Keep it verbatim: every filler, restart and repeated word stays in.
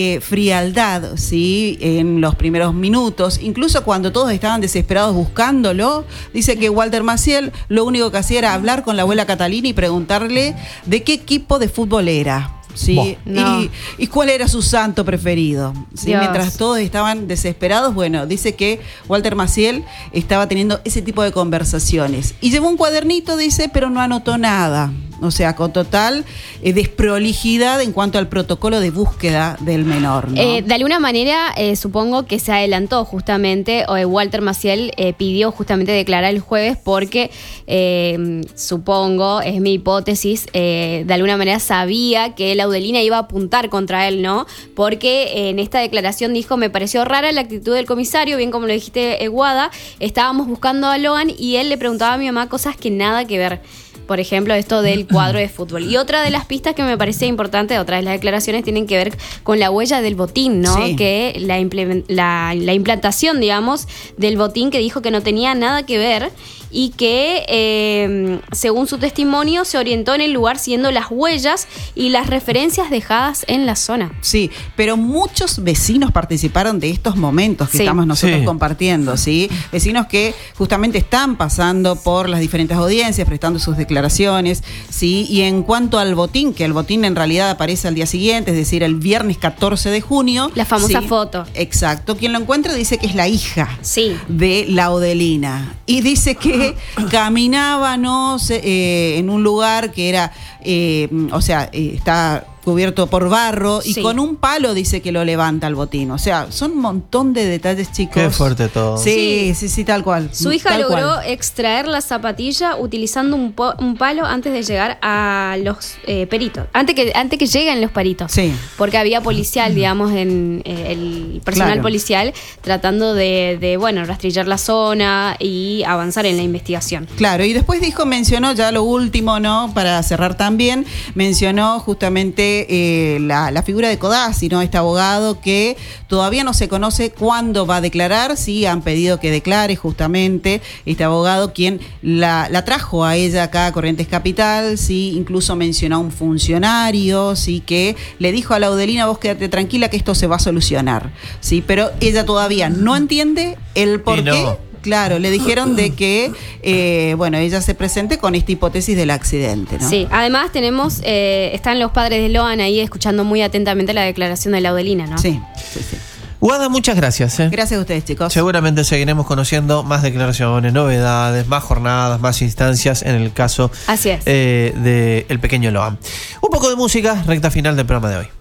Eh, frialdad, ¿sí? En los primeros minutos, incluso cuando todos estaban desesperados buscándolo, dice que Walter Maciel lo único que hacía era hablar con la abuela Catalina y preguntarle de qué equipo de fútbol era. Sí, no. y, y cuál era su santo preferido. ¿Sí? Mientras todos estaban desesperados, bueno, dice que Walter Maciel estaba teniendo ese tipo de conversaciones. Y llevó un cuadernito, dice, pero no anotó nada. O sea, con total eh, desprolijidad en cuanto al protocolo de búsqueda del menor, ¿no? Eh, de alguna manera, eh, supongo que se adelantó justamente, o Walter Maciel eh, pidió justamente declarar el jueves porque, eh, supongo, es mi hipótesis, eh, de alguna manera sabía que la Laudelina iba a apuntar contra él, ¿no? Porque eh, en esta declaración dijo, me pareció rara la actitud del comisario, bien como lo dijiste, eh, Guada, estábamos buscando a Loan y él le preguntaba a mi mamá cosas que nada que ver. Por ejemplo, esto del cuadro de fútbol. Y otra de las pistas que me parecía importante, otra de las declaraciones, tienen que ver con la huella del botín, ¿no? Sí. Que la, implement- la, la implantación, digamos, del botín, que dijo que no tenía nada que ver y que, eh, según su testimonio, se orientó en el lugar siguiendo las huellas y las referencias dejadas en la zona. Sí, pero muchos vecinos participaron de estos momentos que sí. estamos nosotros sí. compartiendo, ¿sí? Vecinos que justamente están pasando por las diferentes audiencias, prestando sus declaraciones, ¿sí? Y en cuanto al botín, que el botín en realidad aparece al día siguiente, es decir, el viernes catorce de junio. La famosa ¿sí? foto. Exacto. Quien lo encuentra dice que es la hija sí. de Laudelina. Y dice que caminaba, ¿no? Eh, en un lugar que era, eh, o sea, eh, está cubierto por barro y sí. con un palo dice que lo levanta el botín. O sea, son un montón de detalles, chicos. Qué fuerte todo. Sí, sí, sí, sí tal cual. Su hija tal logró cual. extraer la zapatilla utilizando un, po- un palo antes de llegar a los eh, peritos. Antes que, antes que lleguen los peritos. Sí. Porque había policial, digamos, en eh, el personal claro. policial tratando de, de, bueno, rastrillar la zona y avanzar en la investigación. Claro, y después dijo, mencionó ya lo último, ¿no? Para cerrar también, mencionó justamente Eh, la, la figura de Codazzi, ¿no? Este abogado que todavía no se conoce cuándo va a declarar, sí han pedido que declare justamente este abogado quien la, la trajo a ella acá a Corrientes Capital, sí, incluso mencionó a un funcionario, sí, que le dijo a Laudelina, vos quédate tranquila que esto se va a solucionar, sí, pero ella todavía no entiende el por qué. Claro, le dijeron de que, eh, bueno, ella se presente con esta hipótesis del accidente, ¿no? Sí, además tenemos, eh, están los padres de Loan ahí escuchando muy atentamente la declaración de Laudelina, ¿no? Sí, sí, sí. Guada, muchas gracias. ¿eh? Gracias a ustedes, chicos. Seguramente seguiremos conociendo más declaraciones, novedades, más jornadas, más instancias en el caso Así es. Eh, de el pequeño Loan. Un poco de música, recta final del programa de hoy.